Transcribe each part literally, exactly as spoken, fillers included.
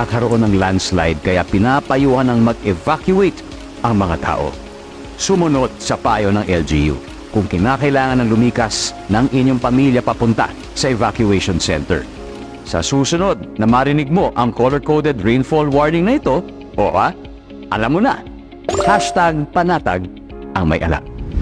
magkakaroon ng landslide kaya pinapayuhan ng mag-evacuate ang mga tao. Sumunod sa payo ng L G U kung kinakailangan ng lumikas ng inyong pamilya papunta sa evacuation center. Sa susunod na marinig mo ang color-coded rainfall warning na ito, o ha, alam mo na, hashtag panatag ang may alam.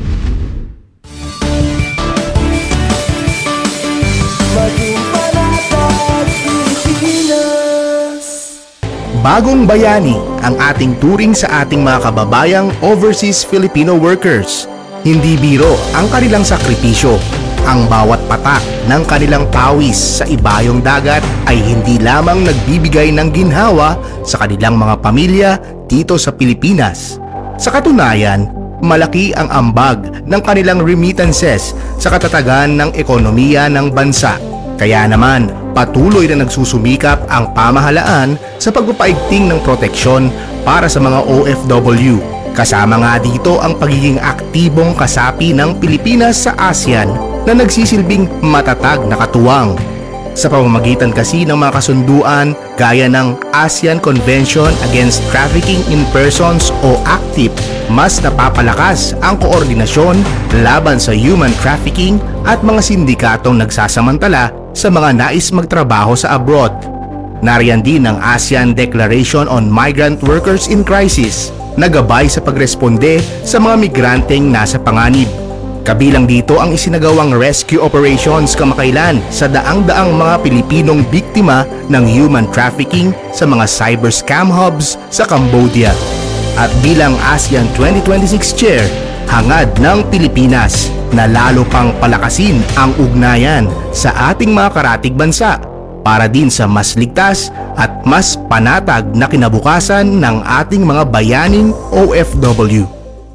Maging panatag Pilipinas. Bagong bayani ang ating turing sa ating mga kababayang overseas Filipino workers. Hindi biro ang kanilang sakripisyo. Ang bawat patak ng kanilang pawis sa ibayong dagat ay hindi lamang nagbibigay ng ginhawa sa kanilang mga pamilya dito sa Pilipinas. Sa katunayan, malaki ang ambag ng kanilang remittances sa katatagan ng ekonomiya ng bansa. Kaya naman, patuloy na nagsusumikap ang pamahalaan sa pagpapaigting ng proteksyon para sa mga O F W. Kasama nga dito ang pagiging aktibong kasapi ng Pilipinas sa ASEAN na nagsisilbing matatag na katuwang. Sa pamamagitan kasi ng mga kasunduan gaya ng ASEAN Convention Against Trafficking in Persons o ACTIP, mas napapalakas ang koordinasyon laban sa human trafficking at mga sindikatong nagsasamantala sa mga nais magtrabaho sa abroad. Nariyan din ang ASEAN Declaration on Migrant Workers in Crisis na gabay sa pagresponde sa mga migranteng nasa panganib. Kabilang dito ang isinagawang rescue operations kamakailan sa daang-daang mga Pilipinong biktima ng human trafficking sa mga cyber scam hubs sa Cambodia. At bilang ASEAN twenty twenty-six Chair, hangad ng Pilipinas na lalo pang palakasin ang ugnayan sa ating mga karatig bansa para din sa mas ligtas at mas panatag na kinabukasan ng ating mga bayaning O F W.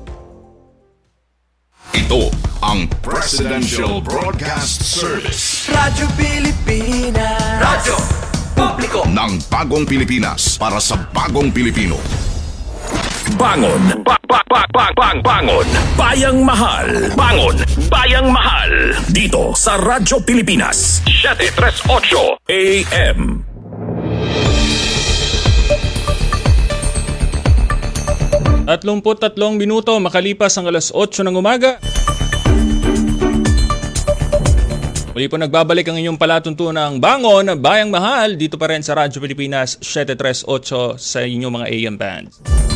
Ito ang Presidential Broadcast Service. Radyo Pilipinas. Radyo Publiko ng Bagong Pilipinas para sa Bagong Pilipino. Bangon! Ba ba ba ba bang bangon! Bayang mahal! Bangon! Bayang mahal! Dito sa Radyo Pilipinas. seven thirty-eight A M. Tatlumput tatlong minuto makalipas ang alas otso ng umaga. Muli po nagbabalik ang inyong palatuntunang Bangon, Bayang Mahal, dito pa rin sa Radyo Pilipinas, seven thirty-eight sa inyong mga A M bands.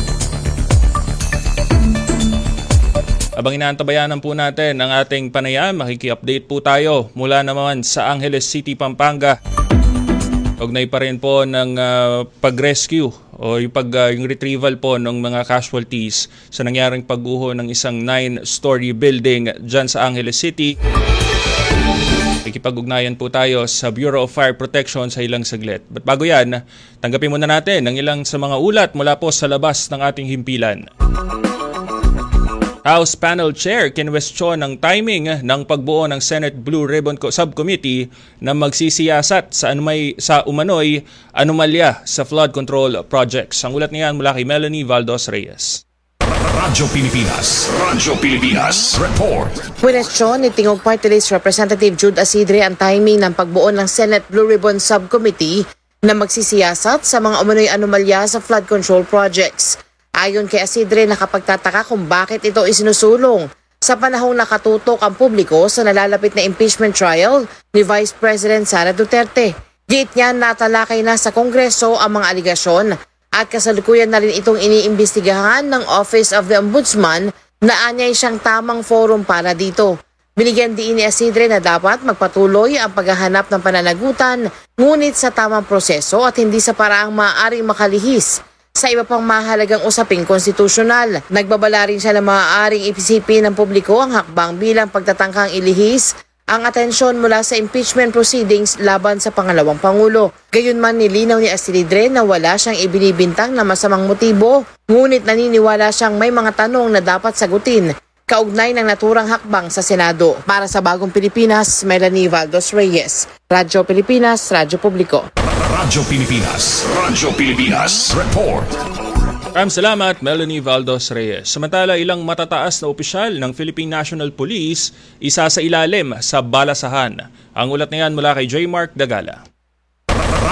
Habang inaantabayanan po natin ang ating panayam, makiki-update po tayo mula naman sa Angeles City, Pampanga. Ugnay pa rin po ng uh, pag-rescue o yung, pag, uh, yung retrieval po ng mga casualties sa nangyaring pagguho ng isang nine-story building dyan sa Angeles City. Ikipag-ugnayan po tayo sa Bureau of Fire Protection sa ilang saglit. But bago yan, tanggapin muna natin ang ilang sa mga ulat mula po sa labas ng ating himpilan. House Panel Chair kinwestiyon ang timing ng pagbuo ng Senate Blue Ribbon Subcommittee na magsisiyasat sa, anumay, sa umano'y anomalya sa flood control projects. Ang ulat niyan mula kay Melanie Valdos Reyes. Radyo Pilipinas. Radyo Pilipinas. Report. Kwestiyon ni Tingog Party List Representative Jude Asidre ang timing ng pagbuo ng Senate Blue Ribbon Subcommittee na magsisiyasat sa mga umano'y anomalya sa flood control projects. Ayon kay Asidre, nakapagtataka kung bakit ito isinusulong sa panahong nakatutok ang publiko sa nalalapit na impeachment trial ni Vice President Sara Duterte. Giit niya natalakay na sa Kongreso ang mga aligasyon at kasalukuyan na rin itong iniimbestigahan ng Office of the Ombudsman na anyay siyang tamang forum para dito. Binigyan din ni Asidre na dapat magpatuloy ang paghahanap ng pananagutan ngunit sa tamang proseso at hindi sa paraang maaaring makalihis sa iba pang mahalagang usaping konstitusyonal. Nagbabala rin siya na maaaring ipisipin ng publiko ang hakbang bilang pagtatangkang ilihis ang atensyon mula sa impeachment proceedings laban sa pangalawang Pangulo. Gayunman nilinaw ni Asidre na wala siyang ibinibintang na masamang motibo, ngunit naniniwala siyang may mga tanong na dapat sagutin kaugnay ng naturang hakbang sa Senado. Para sa Bagong Pilipinas, Melanie Valdos Reyes. Radyo Pilipinas, Radyo Publiko. Radyo Pilipinas. Radyo Pilipinas. Report. Maraming salamat, Melanie Valdos Reyes. Samantala, ilang matataas na opisyal ng Philippine National Police isa sa ilalim sa balasahan. Ang ulat na yan mula kay J. Mark Dagala.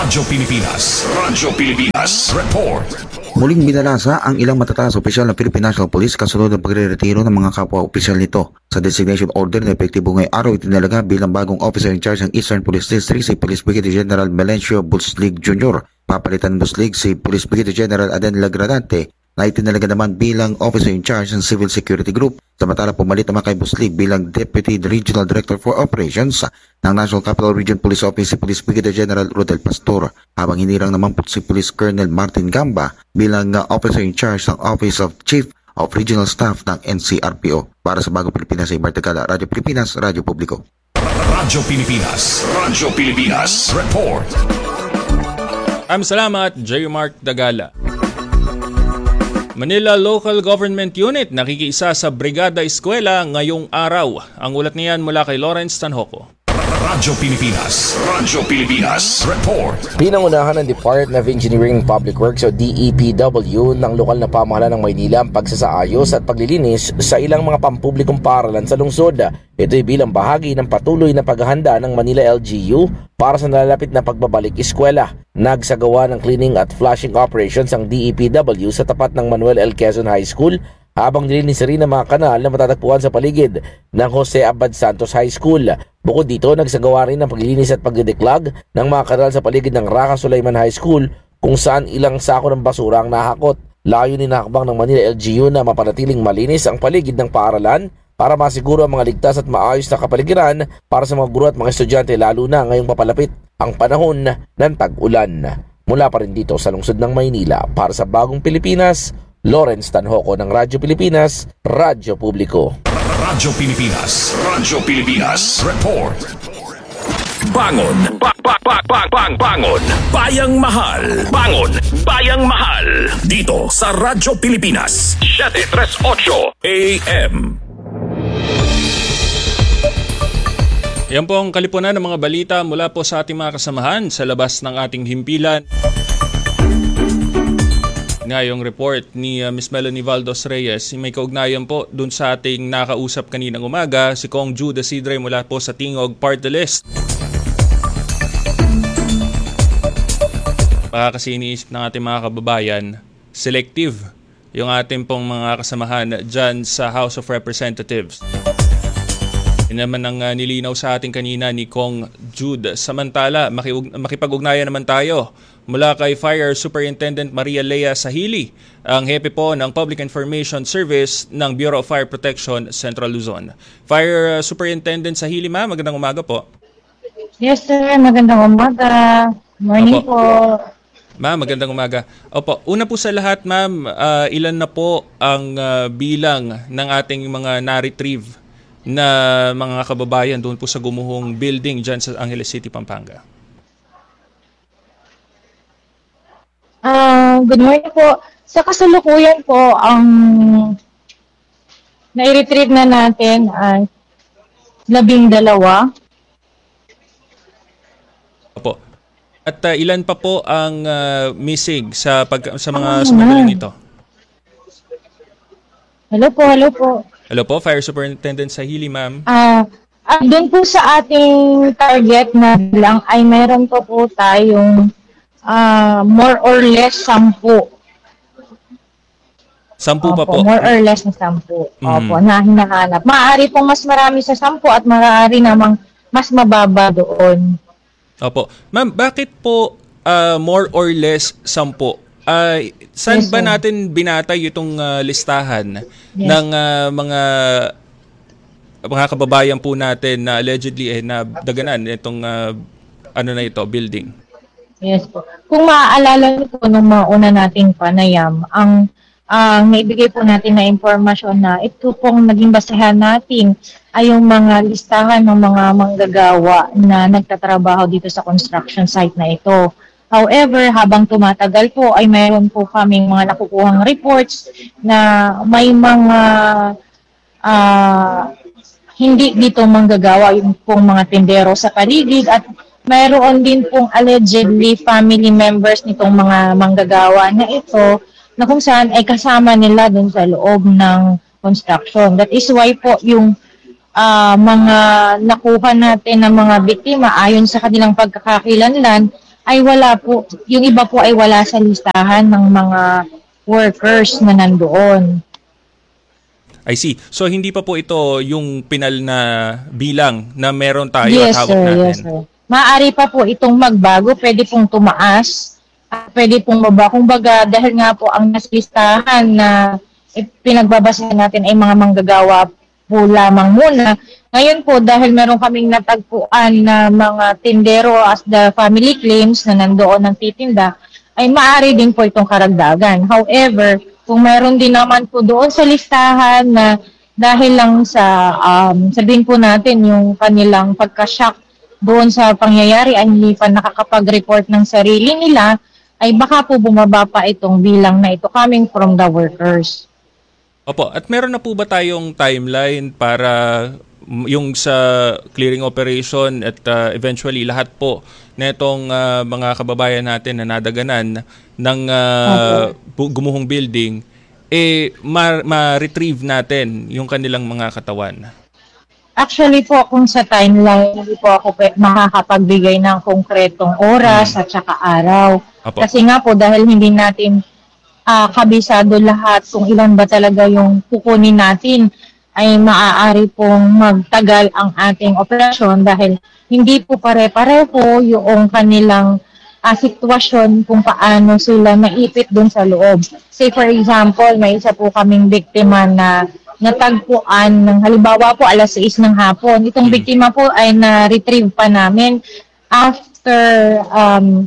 Radyo Pilipinas. Radyo Pilipinas. Report. Muling binalasa ang ilang matataas opisyal ng Philippine National Police kasunod ng pagre-retiro ng mga kapwa-opisyal nito. Sa designation order na epektibo ngayong araw itinalaga bilang bagong officer in charge ng Eastern Police District si Police Brigadier General Melencio Buslig Junior Papalitan Buslig si Police Brigadier General Aden Lagradante na itinalaga naman bilang officer in charge ng Civil Security Group. Samantala pumalit naman kay Buslig bilang Deputy Regional Director for Operations ng National Capital Region Police Office si Police Brigadier General Rodel Pastor, habang hinirang naman po si Police Colonel Martin Gamba bilang uh, officer in charge ng Office of Chief of Regional Staff ng N C R P O. Para sa Bagong Pilipinas ay Martigala, Radyo Pilipinas, Radyo Publiko. Radyo Pilipinas. Radyo Pilipinas. Report. Am salamat, J. Mark Dagala. Manila Local Government Unit nakikiisa sa Brigada Eskwela ngayong araw. Ang ulat niyan mula kay Lawrence Tanhoco. Radyo Pilipinas. Radyo Pilipinas. Report. Pinangunahan ng Department of Engineering and Public Works o D E P W ng lokal na pamahalaan ng Maynila ang pagsasaayos at paglilinis sa ilang mga pampublikong paaralan sa lungsod. Ito'y bilang bahagi ng patuloy na paghahanda ng Manila L G U para sa nalalapit na pagbabalik eskwela. Nagsagawa ng cleaning at flushing operations ang D E P W sa tapat ng Manuel L. Quezon High School habang nilinis rin ang mga kanal na matatagpuan sa paligid ng Jose Abad Santos High School. Bukod dito, nagsagawa rin ng paglilinis at pagdideklag ng mga kanal sa paligid ng Raka Sulaiman High School kung saan ilang sako ng basura ang nahakot. Layunin na hakbang ng Manila L G U na mapanatiling malinis ang paligid ng paaralan para masiguro ang mga ligtas at maayos na kapaligiran para sa mga guro at mga estudyante, lalo na ngayong papalapit ang panahon ng tag-ulan. Mula pa rin dito sa lungsod ng Maynila, para sa Bagong Pilipinas, Lawrence Tanhoco ng Radyo Pilipinas, Radyo Publiko. Radyo Pilipinas. Radyo Pilipinas. Report. Bangon. Ba ba ba ba bang bangon. Bayang Mahal. Bangon. Bayang Mahal. Dito sa Radyo Pilipinas. seven thirty-eight A M. Yan po ang kalipunan ng mga balita mula po sa ating mga kasamahan sa labas ng ating himpilan. Ngayong report ni uh, Miss Melanie Valdos Reyes, may kaugnayan po dun sa ating nakausap kaninang umaga, si Kong Jude Asidre mula po sa Tingog Party List. Baka kasi iniisip ng ating mga kababayan, selective yung ating pong mga kasamahan dyan sa House of Representatives. Yan naman ang uh, nilinaw sa ating kanina ni Kong Jude. Samantala, makiug- makipag-ugnayan naman tayo mula kay Fire Superintendent Maria Lea Sahili, ang hepe po ng Public Information Service ng Bureau of Fire Protection Central Luzon. Fire uh, Superintendent Sahili, ma'am, magandang umaga po. Yes sir, magandang umaga. Morning Opo. po. Ma'am, magandang umaga. Opo, una po sa lahat, ma'am, uh, ilan na po ang uh, bilang ng ating mga na-retrieve na mga kababayan doon po sa gumuhong building dyan sa Angeles City, Pampanga? Uh, good morning po. Sa kasalukuyan po, ang nai-retrieve na natin ay labing dalawa. Opo. At uh, ilan pa po ang uh, missing sa pag sa mga Oh, sumandaling ito? Hello po, hello po. Hello po, Fire Superintendent Sahili, ma'am. Ah, uh, doon po sa ating target na lang ay meron po po tayong uh, more or less sampu. Sampu pa Opo, po? more or less na sampu. Mm. Opo, na hinahanap. Maaari po mas marami sa sampu at maaari namang mas mababa doon. Opo. Ma'am, bakit po uh, more or less sampu? Uh, saan Yes, ba sir. natin binatay itong uh, listahan Yes. ng uh, mga mga kababayan po natin na allegedly eh, na daganan itong uh, ano na ito, building? Yes po. Kung maaalala niyo po nung mga una nating panayam, ang ang naibigay po natin na impormasyon na ito pong naging basehan natin ay yung mga listahan ng mga manggagawa na nagtatrabaho dito sa construction site na ito. However, habang tumatagal po ay mayroon po kaming mga nakukuhang reports na may mga uh, hindi dito manggagawa yung pong mga tindero sa paligid at mayroon din pong allegedly family members nitong mga manggagawa na ito na kung saan ay kasama nila dun sa loob ng construction. That is why po yung uh, mga nakuha natin ng mga biktima ayon sa kanilang pagkakakilanlan ay wala po, yung iba po ay wala sa listahan ng mga workers na nandoon. I see. So hindi pa po ito yung pinal na bilang na meron tayo Yes, at hawak sir. natin. Yes, sir. Maaari pa po itong magbago, pwede pong tumaas, at pwede pong baba. Kung baga, dahil nga po ang nasa listahan na eh, pinagbabasahan natin ay mga manggagawa po lamang muna. Ngayon po, dahil meron kaming natagpuan na mga tindero as the family claims na nandoon ng titinda, ay maaari din po itong karagdagan. However, kung meron din naman po doon sa listahan na dahil lang sa, um, sabihin po natin, yung kanilang pagka-shock doon sa pangyayari ay hindi pa nakakapag-report ng sarili nila, ay baka po bumaba pa itong bilang na ito coming from the workers. Opo, at meron na po ba tayong timeline para yung sa clearing operation at uh, eventually lahat po netong uh, mga kababayan natin na nadaganan ng uh, okay. gumuhong building, eh ma- ma-retrieve natin yung kanilang mga katawan? Actually po, kung sa timeline, hindi po ako pe- makakapagbigay ng konkretong oras hmm. at saka araw. Apo. Kasi nga po, dahil hindi natin uh, kabisado lahat kung ilan ba talaga yung kukunin natin, ay maaari pong magtagal ang ating operasyon dahil hindi po pare-pareho yung kanilang uh, sitwasyon kung paano sila naipit dun sa loob. Say for example, may isa po kaming biktima na natagpuan ng halimbawa po alas sais ng hapon. Itong biktima po ay na-retrieve pa namin after um,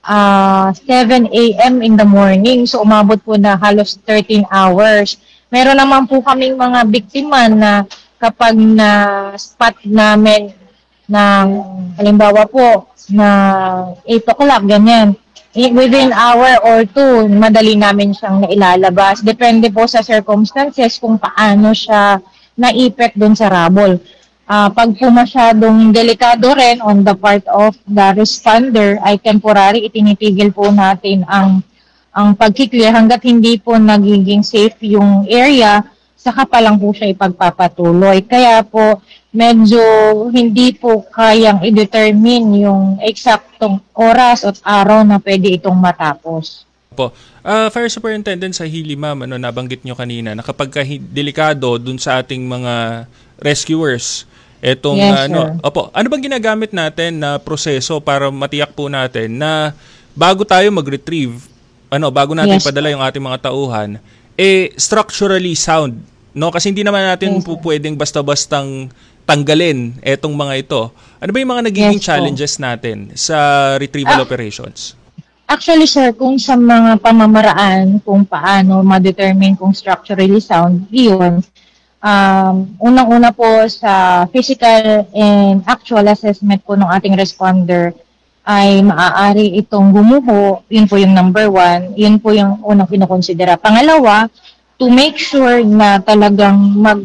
uh, seven a.m. in the morning. So umabot po na halos thirteen hours. Meron naman po kaming mga biktima na kapag na-spot namin ng halimbawa po na eight o'clock, ganyan. Within hour or two, madali namin siyang nailalabas. Depende po sa circumstances kung paano siya naipit dun sa rubble. Uh, pag po masyadong delikado rin on the part of the responder, ay temporary, itinitigil po natin ang ang pagkiklear hanggat hindi po nagiging safe yung area, saka pa lang po siya ipagpapatuloy. Kaya po, medyo hindi po kayang i-determine yung eksaktong oras at araw na pwede itong matapos. Po. Uh, Fire Superintendent Sahili, ma'am, ano, nabanggit nyo kanina na kapag delikado dun sa ating mga rescuers, etong yes, ano, opo, ano bang ginagamit natin na proseso para matiyak po natin na bago tayo mag-retrieve, ano, bago natin yes, padala yung ating mga tauhan, eh structurally sound, no? Kasi hindi naman natin yes, po pwedeng basta-bastang tanggalin etong mga ito. Ano ba yung mga nagiging yes, challenges po natin sa retrieval ah, operations? Actually, sir, kung sa mga pamamaraan kung paano ma-determine kung structurally sound, yun, um, unang-una po sa physical and actual assessment po ng ating responder, ay maaari itong gumuho. Yun po yung number one. Yun po yung unang kinukonsidera. Pangalawa, to make sure na talagang mag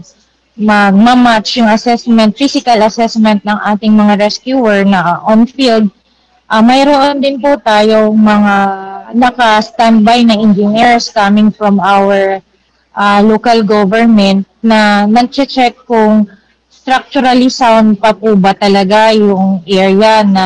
magmamatch yung assessment, physical assessment ng ating mga rescuer na on field, uh, mayroon din po tayong mga naka-standby na engineers coming from our uh, local government na nag-check kung structurally sound pa po ba talaga yung area na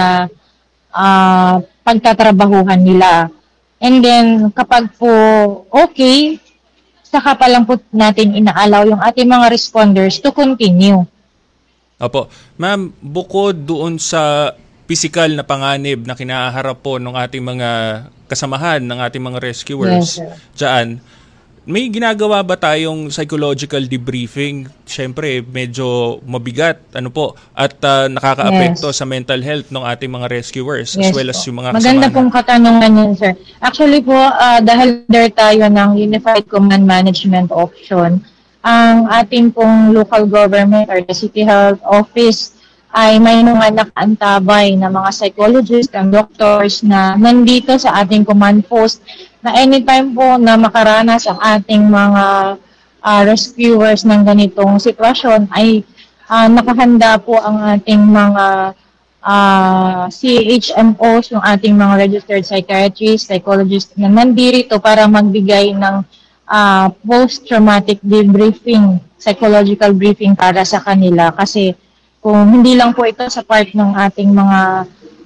Uh, pagtatrabahuhan nila. And then, kapag po okay, saka pa lang po natin inaalaw yung ating mga responders to continue. Opo. Ma'am, bukod doon sa physical na panganib na kinaharap po ng ating mga kasamahan, ng ating mga rescuers, yes, dyan, may ginagawa ba tayong psychological debriefing? Siyempre, medyo mabigat, ano po, at uh, nakakaapekto yes, sa mental health ng ating mga rescuers yes, as well as yung mga kasamahan. Maganda pong katanungan yun, sir. Actually po, uh, dahil there tayo ng Unified Command Management Option, ang ating pong local government or the City Health Office ay may mga nakaantabay na mga psychologists and doctors na nandito sa ating command post na anytime po na makaranas ang ating mga uh, rescuers ng ganitong sitwasyon ay uh, nakahanda po ang ating mga uh, C H M Os, yung ating mga registered psychiatrists, psychologists na nandito para magbigay ng uh, post-traumatic debriefing, psychological briefing para sa kanila. Kasi kung hindi lang po ito sa part ng ating mga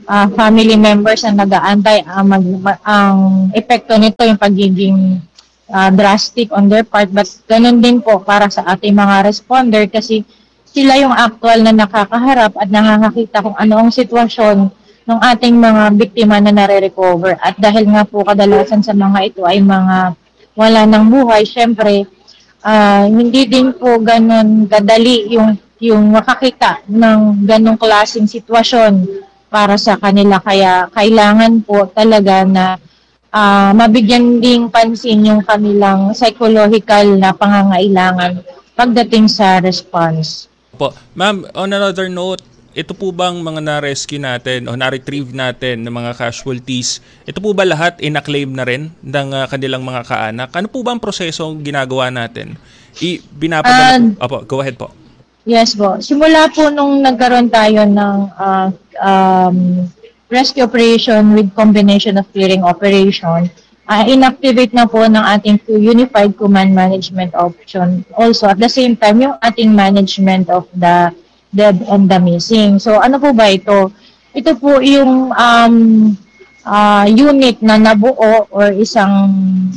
ah, family members na nag-aantay ang, mag, ma- ang epekto nito yung pagiging ah, drastic on their part, but ganun din po para sa ating mga responder kasi sila yung actual na nakakaharap at nakakakita kung ano ang sitwasyon ng ating mga biktima na nare-recover. At dahil nga po kadalasan sa mga ito ay mga wala ng buhay, syempre ah, hindi din po ganun kadali yung yung makakita ng ganung klaseng sitwasyon para sa kanila. Kaya kailangan po talaga na uh, mabigyan ding pansin yung kanilang psychological na pangangailangan pagdating sa response. Po. Ma'am, on another note, ito po bang mga na-rescue natin o na-retrieve natin ng mga casualties, ito po ba lahat in-acclaim na rin ng uh, kanilang mga kaanak? Ano po ba ang prosesong ginagawa natin? I, binapadala uh, po. Opo, go ahead po. Yes po. Simula po nung nagkaroon tayo ng uh, um, rescue operation with combination of clearing operation, uh, inactivate na po ng ating Unified Command Management Option. Also, at the same time, yung ating management of the dead and the missing. So, ano po ba ito? Ito po yung um, uh, unit na nabuo or isang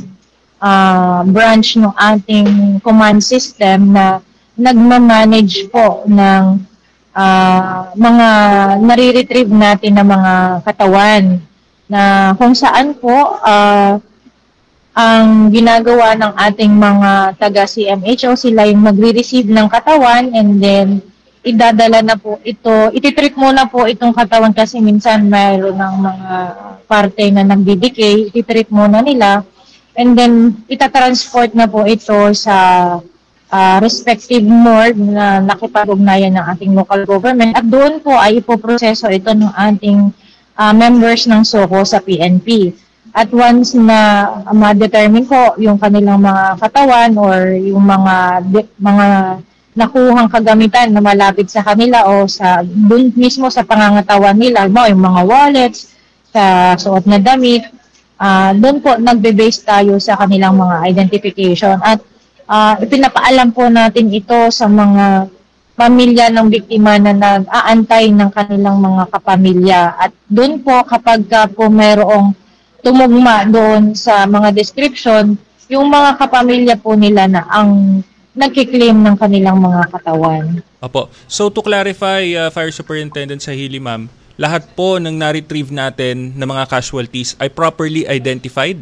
uh, branch ng ating command system na nagmamanage po ng uh, mga nare-retrieve natin na mga katawan na kung saan po uh, ang ginagawa ng ating mga taga-C M H O, sila yung magre-receive ng katawan and then idadala na po ito, ititreat muna po itong katawan kasi minsan mayroon ng mga parte na nagdidecay, ititreat muna nila and then itatransport na po ito sa Uh, respective morgue na nakipag-ugnayan ng ating local government at doon po ay ipoproseso ito ng ating uh, members ng SOCO sa P N P. At once na uh, ma-determine po yung kanilang mga katawan or yung mga di- mga nakuhang kagamitan na malapit sa kanila o sa doon mismo sa pangangatawan nila, mo yung mga wallets, sa suot na damit, uh, doon po nagbe-base tayo sa kanilang mga identification at Uh, ipinapaalam po natin ito sa mga pamilya ng biktima na nag-aantay ng kanilang mga kapamilya. At doon po kapag ka po mayroong tumugma doon sa mga description, yung mga kapamilya po nila na ang nagkiklaim ng kanilang mga katawan. Opo. So to clarify, uh, Fire Superintendent Sahili, ma'am, lahat po ng na-retrieve natin ng mga casualties ay properly identified?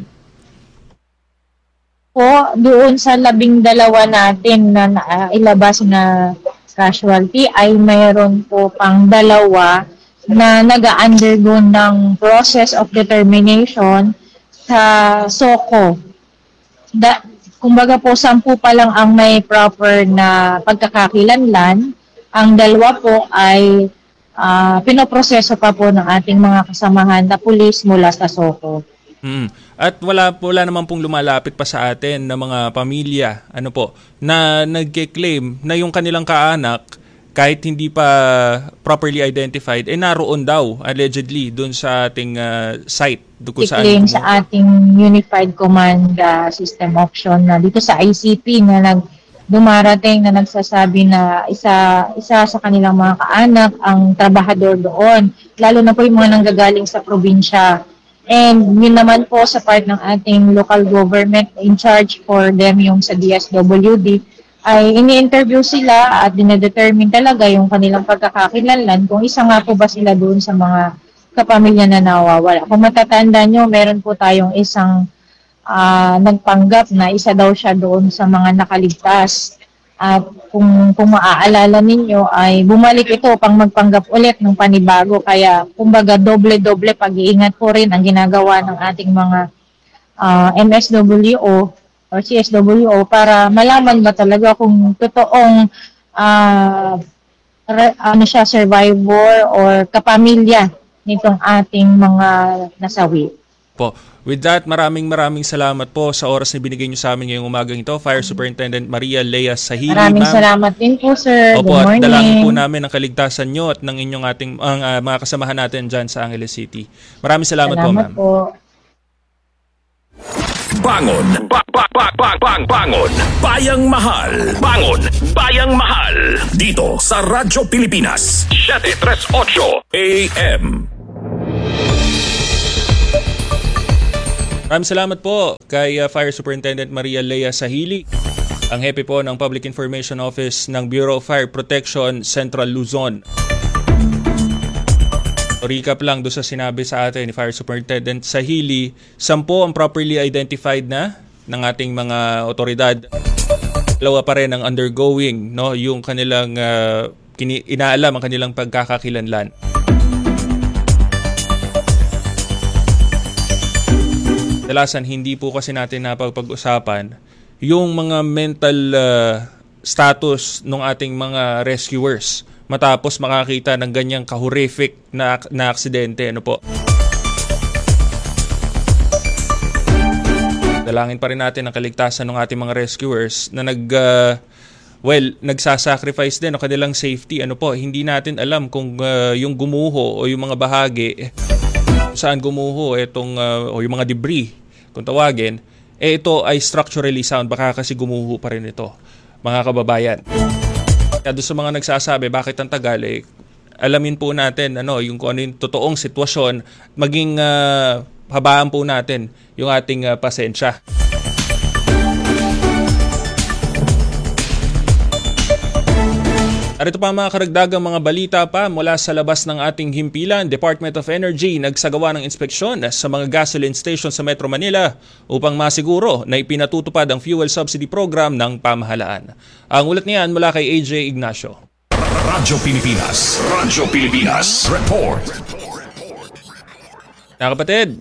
Po, doon sa labing dalawa natin na uh, ilabas na casualty ay mayroon po pang dalawa na nag-undergo ng process of determination sa SOCO. Da, kumbaga po, sampu pa lang ang may proper na pagkakakilanlan. Ang dalawa po ay uh, pinoproseso pa po ng ating mga kasamahan na pulis mula sa SOCO. Mm. At wala wala naman pong lumalapit pa sa atin na mga pamilya, ano po, na nagke-claim na yung kanilang kaanak kahit hindi pa properly identified eh naroon daw allegedly doon sa ating uh, site doon sa I-claim sa ating Unified Command uh, System Option na dito sa I C P na nag dumarating na nagsasabi na isa isa sa kanilang mga kaanak ang trabahador doon, lalo na po yung mga nanggagaling sa probinsya. And yun naman po sa part ng ating local government in charge for them yung sa D S W D ay ini-interview sila at dinedetermine talaga yung kanilang pagkakakilanlan kung isa nga po ba sila doon sa mga kapamilya na nawawala. Kung matatanda nyo, meron po tayong isang uh, nagpanggap na isa daw siya doon sa mga nakaligtas. At kung, kung maaalala ninyo ay bumalik ito pang magpanggap ulit ng panibago. Kaya kumbaga doble-doble pag-iingat po rin ang ginagawa ng ating mga uh, M S W O or C S W O para malaman ba talaga kung totoong uh, re, ano siya, survivor or kapamilya nitong ating mga nasawi. Po. With that, maraming maraming salamat po sa oras na binigay niyo sa amin ngayong umagang ito. Fire Superintendent Maria Lea Sahili. Maraming ma'am. Salamat din po, sir. Opo, Good morning. At dalangin po namin ang kaligtasan niyo at ng inyong ating ang, uh, mga kasamahan natin dyan sa Angeles City. Maraming salamat, salamat po, ma'am. Po. Bangon, ba ba ba ba bang bangon, bayang mahal, bangon, bayang mahal. Dito sa Radyo Pilipinas, seven thirty-eight A M. Maraming salamat po kay uh, Fire Superintendent Maria Lea Sahili, ang hepe po ng Public Information Office ng Bureau of Fire Protection Central Luzon. Recap lang doon sa sinabi sa atin ni Fire Superintendent Sahili, sampo ang properly identified na ng ating mga otoridad. Dalawa pa rin ang undergoing, no, yung kanilang uh, kini- inaalam ang kanilang pagkakakilanlan. Dalasan hindi po kasi natin napapag-usapan yung mga mental uh, status ng ating mga rescuers matapos makakita ng ganyang kahorrific na, na aksidente. Ano po? Dalangin pa rin natin ang kaligtasan ng ating mga rescuers na nag uh, well, nagsasacrifice din ang kanilang safety. Ano po? Hindi natin alam kung uh, yung gumuho o yung mga bahagi saan gumuho itong uh, o yung mga debris kung tawagin, eh ito ay structurally sound, baka kasi gumuho pa rin ito, mga kababayan. Kaya doon sa mga nagsasabi bakit ang tagal, eh, alamin po natin ano yung kung ano yung totoong sitwasyon, maging uh, habaan po natin yung ating uh, pasensya. At ito pa mga karagdagang mga balita pa mula sa labas ng ating himpilan. Department of Energy nagsagawa ng inspeksyon sa mga gasoline station sa Metro Manila upang masiguro na ipinatutupad ang fuel subsidy program ng pamahalaan. Ang ulat niyan mula kay A J Ignacio. Radyo Pilipinas, Radyo Pilipinas, report. Na kapatid.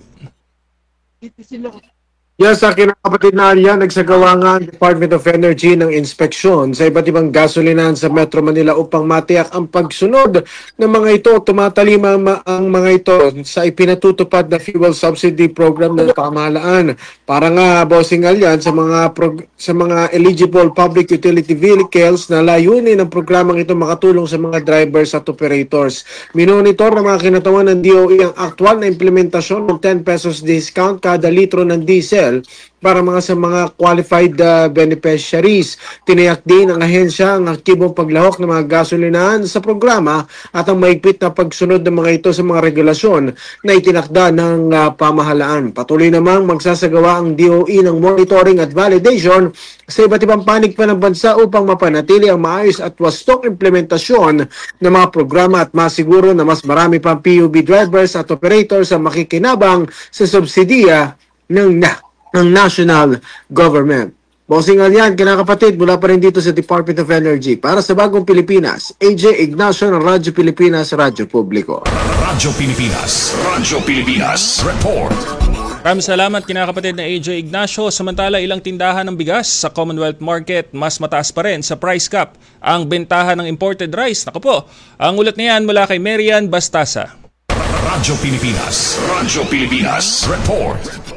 Yes, sa kinakapatid na Arya, nagsagawa nga ang Department of Energy ng inspeksyon sa iba't ibang gasolinahan sa Metro Manila upang matiyak ang pagsunod ng mga ito. Tumatalima ang mga ito sa ipinatutupad na fuel subsidy program ng pamahalaan. Para nga, bossing Alyan, sa mga prog- sa mga eligible public utility vehicles na layunin ng programang ito makatulong sa mga drivers at operators. Minonitor ng mga kinatawan ng D O E ang aktual na implementasyon ng ten pesos discount kada litro ng diesel para mga sa mga qualified uh, beneficiaries. Tiniyak din ng ahensya ang aktibong paglahok ng mga gasolinahan sa programa at ang maigpit na pagsunod ng mga ito sa mga regulasyon na itinakda ng uh, pamahalaan. Patuloy namang magsasagawa ang D O E ng monitoring at validation sa iba't ibang panig pa ng bansa upang mapanatili ang maayos at wastong implementasyon ng mga programa at masiguro na mas marami pang P U B drivers at operators ang makikinabang sa subsidiya ng na ng national government. Bossing Alyan, kinakapatid, mula pa rin dito sa Department of Energy. Para sa Bagong Pilipinas, A J Ignacio ng Radyo Pilipinas, Radyo Publiko. Radyo Pilipinas, Radyo Pilipinas, report. Maraming salamat kinakapatid na A J Ignacio. Samantala, ilang tindahan ng bigas sa Commonwealth Market mas mataas pa rin sa price cap ang bentahan ng imported rice. Naku po, ang ulat niyan mula kay Marian Bastasa. Radyo Pilipinas, Radyo Pilipinas, report.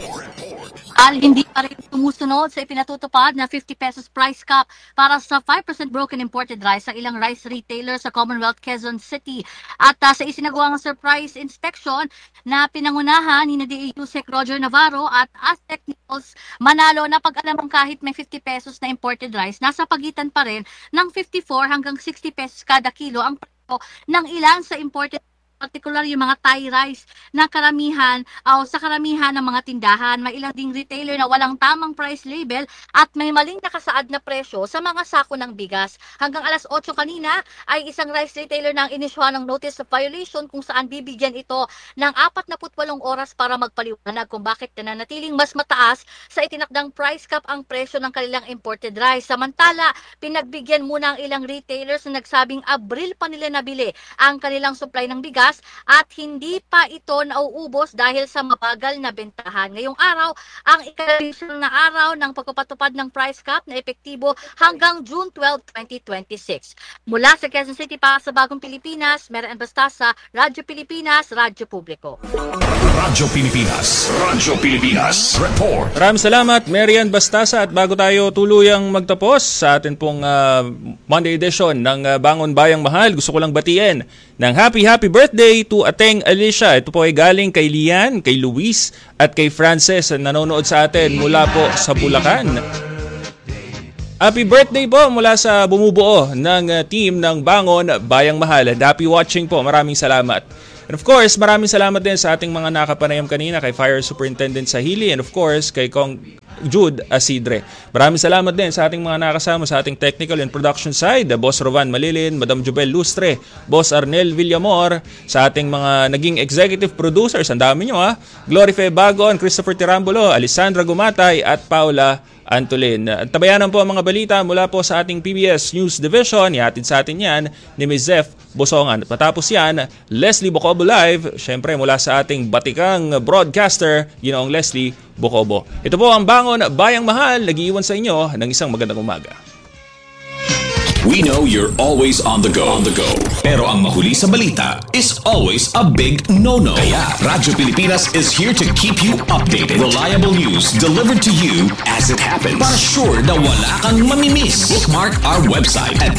Al hindi pa rin tumusunod sa ipinatutupad na fifty pesos price cap para sa five percent broken imported rice sa ilang rice retailer sa Commonwealth Quezon City. At uh, sa isinagawang surprise inspection na pinangunahan ni D A U S E C Roger Navarro at Aztec Nichols Manalo na pag-alamang kahit may fifty pesos na imported rice, nasa pagitan pa rin ng fifty-four hanggang sixty pesos kada kilo ang presyo ng ilan sa imported, particular yung mga Thai rice na karamihan o uh, sa karamihan ng mga tindahan. May ilang ding retailer na walang tamang price label at may maling nakasaad na presyo sa mga sako ng bigas. Hanggang alas otso kanina ay isang rice retailer nang inisyuhan ng notice of violation kung saan bibigyan ito ng apat na walong oras para magpaliwanag kung bakit nananatiling mas mataas sa itinakdang price cap ang presyo ng kanilang imported rice. Samantala, pinagbigyan muna ang ilang retailers na nagsabing Abril pa nila nabili ang kanilang supply ng bigas at hindi pa ito nauubos dahil sa mabagal na bentahan. Ngayong araw, ang ikalabing na araw ng pagpapatupad ng price cap na epektibo hanggang June twelfth, twenty twenty-six. Mula sa Quezon City para sa Bagong Pilipinas, Marian Bastasa, Radyo Pilipinas, Radyo Publiko. Radyo Pilipinas, Radyo Pilipinas, report. Maraming salamat, Marian Bastasa. At bago tayo tuluyang magtapos sa atin pong uh, Monday edition ng uh, Bangon Bayang Mahal, gusto ko lang batiin ng happy happy birthday to Ateng Alicia. Ito po ay galing kay Lian, kay Luis at kay Frances na nanonood sa atin mula po sa Bulacan. Happy birthday po mula sa bumubuo ng uh, team ng Bangon Bayang Mahal. And happy watching po. Maraming salamat. And of course, maraming salamat din sa ating mga nakapanayam kanina, kay Fire Superintendent Sahili, and of course, kay Kong Jude Asidre. Maraming salamat din sa ating mga nakasama sa ating technical and production side, Boss Rovan Malilin, Madam Jubel Lustre, Boss Arnel Villamor, sa ating mga naging executive producers, ang dami nyo ha, Glory Fe Bagon, Christopher Tirambulo, Alessandra Gumatay, at Paula Antolin. Tabayanan po ang mga balita mula po sa ating P B S News Division. Ihatid sa atin yan ni Miz Zeph Bosongan. At matapos yan, Leslie Bocobo Live, syempre mula sa ating batikang broadcaster, Ginoong Leslie Bocobo. Ito po ang Bangon Bayang Mahal, nag-iiwan sa inyo ng isang magandang umaga. We know you're always on the go. On the go. Pero ang mahuli sa balita is always a big no-no. Kaya Radyo Pilipinas is here to keep you updated. Reliable news delivered to you as it happens. Para sure na wala kang mamimiss. Bookmark our website at